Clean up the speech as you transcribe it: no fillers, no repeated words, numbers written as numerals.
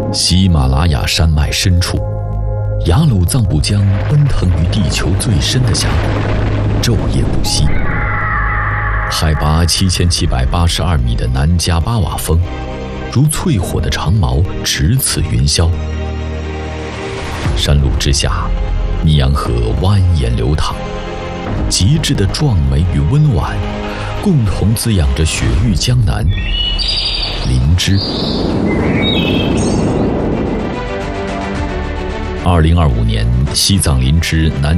喜马拉雅山脉深处，雅鲁藏布江奔腾于地球最深的峡谷，昼夜不息。海拔7782米的南迦巴瓦峰，如淬火的长矛直刺云霄。山路之下，尼洋河蜿蜒流淌，极致的壮美与温婉，共同滋养着雪域江南林芝。2025年，西藏林芝南